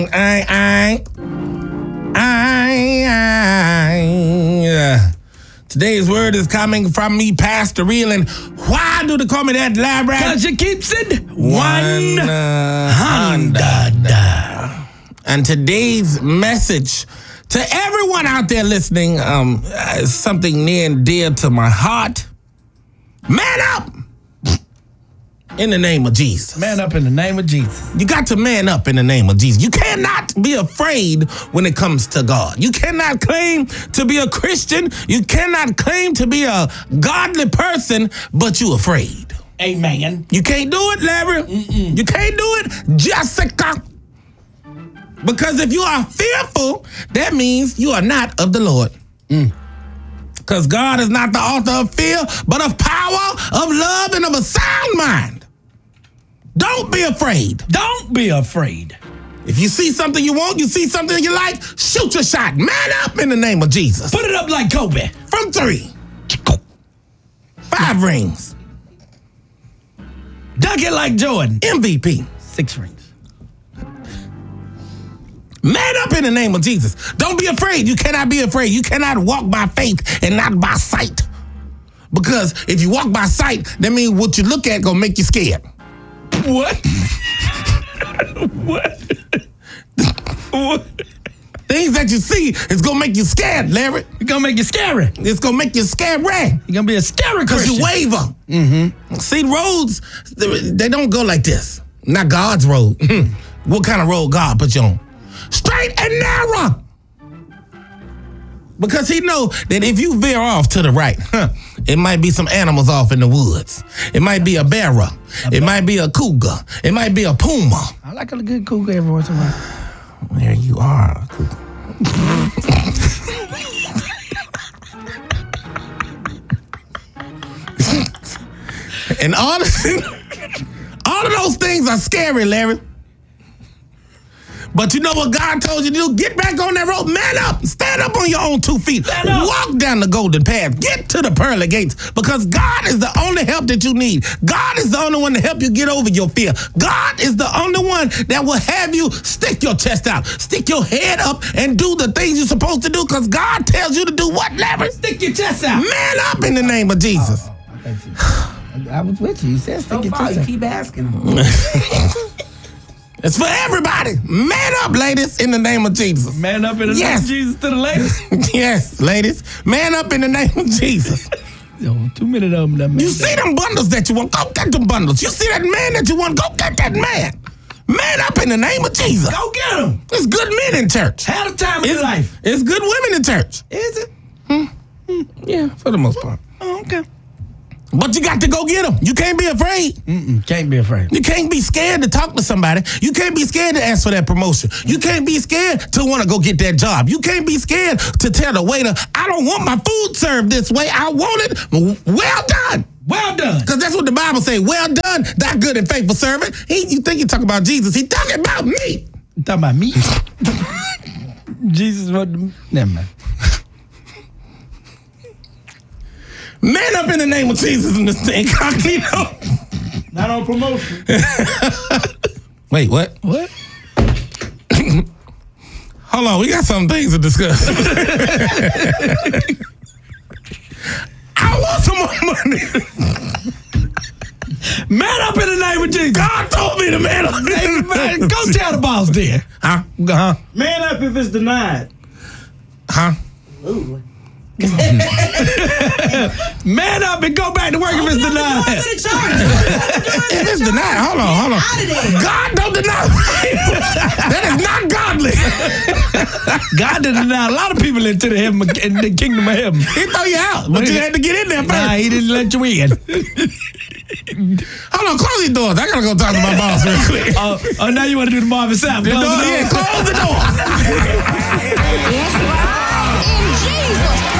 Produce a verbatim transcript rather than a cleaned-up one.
I, I, I, I. Today's word is coming from me, Pastor Real. And why do they call me that, Labrat? Because you keeps it one hundred. And today's message to everyone out there listening um, is something near and dear to my heart. Man up in the name of Jesus. Man up in the name of Jesus. You got to man up in the name of Jesus. You cannot be afraid when it comes to God. You cannot claim to be a Christian. You cannot claim to be a godly person, but you afraid. Amen. You can't do it, Larry. Mm-mm. You can't do it, Jessica. Because if you are fearful, that means you are not of the Lord. Mm. Because God is not the author of fear, but of power, of love, and of a sound mind. Don't be afraid. Don't be afraid. If you see something you want, you see something you like, shoot your shot. Man up in the name of Jesus. Put it up like Kobe. From three. Five rings. Dunk it like Jordan. M V P. Six rings. Man up in the name of Jesus. Don't be afraid. You cannot be afraid. You cannot walk by faith and not by sight. Because if you walk by sight, that means what you look at gonna make you scared. What? What? What? Things that you see is gonna make you scared, Larry. It's gonna make you scary. It's gonna make you scared, Ray. You're gonna be a scary Because Christian. you waver. Mm-hmm. See, roads, they don't go like this. Not God's road. What kind of road God put you on? Straight and narrow. Because he know that if you veer off to the right, huh, it might be some animals off in the woods. It might be a bear. It might be a cougar. It might be a puma. I like a good cougar every once in a while. There you are, cougar. And all of, all of those things are scary, Larry. But you know what God told you to do? Get back on that road. Man up. Stand up on your own two feet. Walk down the golden path. Get to the pearly gates. Because God is the only help that you need. God is the only one to help you get over your fear. God is the only one that will have you stick your chest out. Stick your head up and do the things you're supposed to do. Because God tells you to do what, Larry? Stick your chest out. Man up in the name of Jesus. Oh, I, I was with you. You said stick so your far, chest you out. keep asking him. It's for everybody. Man up, ladies, in the name of Jesus. Man up in the Yes. name of Jesus to the ladies. Yes, ladies. Man up in the name of Jesus. Yo, two minutes of them. That man You see them bundles that you want, go get them bundles. You see that man that you want, go get that man. Man up in the name of Jesus. Go get him. There's good men in church. Have the time of It's, your life. it's good women in church. Is it? Hmm. Yeah, for the most part. Oh, okay. But you got to go get them. You can't be afraid. Mm-mm, can't be afraid. You can't be scared to talk to somebody. You can't be scared to ask for that promotion. You can't be scared to want to go get that job. You can't be scared to tell the waiter, I don't want my food served this way. I want it well done. Well done. Because that's what the Bible say. Well done, thy good and faithful servant. He, you think he talking about Jesus. He talking about me. You talking about me? Jesus, what? Never mind. Man up in the name of Jesus in this thing, incognito. Not on promotion. Wait, what? What? Hold on, we got some things to discuss. I want some more money. Man up in the name of Jesus. God told me to man up. Hey, man, go tell the boss there. Huh? Huh? Man up if it's denied. Huh? Ooh. Man up and go back to work if it's denied. If it's denied, hold on, hold on. God don't deny. That is not godly. God didn't deny a lot of people into the heaven, in the kingdom of heaven. He throw you out, but you had to get in there first. Nah, he didn't let you in. Hold on, close these doors. I gotta go talk to my boss real quick. Oh, oh, now you want to do the Marvin Sapp. The door, yeah, close the door. Yes, wow. In Jesus'